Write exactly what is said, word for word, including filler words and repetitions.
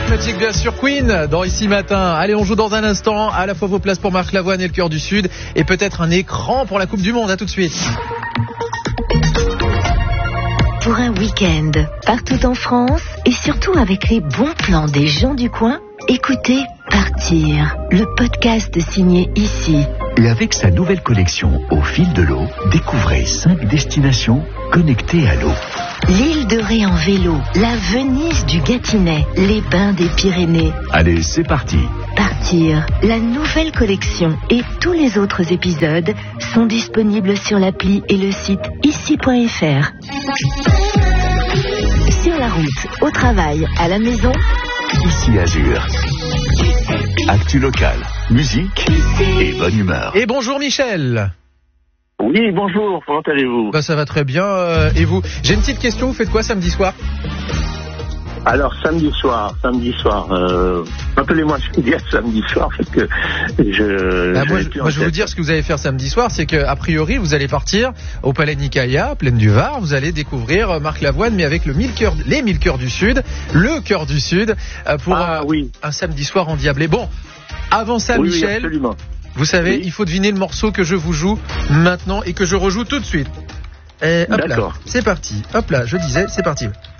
Hypnotic bien sûr Queen dans Ici Matin. Allez, on joue dans un instant à la fois vos places pour Marc Lavoine et le Cœur du Sud et peut-être un écran pour la Coupe du Monde. À tout de suite. Pour un week-end partout en France et surtout avec les bons plans des gens du coin, écoutez Partir, le podcast signé Ici. Et avec sa nouvelle collection Au fil de l'eau, découvrez cinq destinations connectées à l'eau. L'île de Ré en vélo, la Venise du Gâtinais, les bains des Pyrénées. Allez, c'est parti. Partir, la nouvelle collection et tous les autres épisodes sont disponibles sur l'appli et le site ici point f r. Sur la route, au travail, à la maison, Ici Azur. Actu local, musique et bonne humeur. Et bonjour Michel. Oui, bonjour, comment allez-vous? Bah ça va très bien, euh, et vous? J'ai une petite question, vous faites quoi samedi soir? Alors, samedi soir, samedi soir, euh, appelez-moi samedi soir, parce que je... Bah, moi, je, moi je vais vous dire ce que vous allez faire samedi soir, c'est que a priori, vous allez partir au Palais Nicaïa, plaine du Var, vous allez découvrir Marc Lavoine, mais avec le mille cœurs, les mille cœurs du Sud, le Cœur du Sud, pour ah, un, oui. un samedi soir endiablé. Bon, avant ça, oui, Michel, oui, absolument. Vous savez, oui. il faut deviner le morceau que je vous joue maintenant et que je rejoue tout de suite. Et hop là, c'est parti. Hop là, je disais, c'est parti.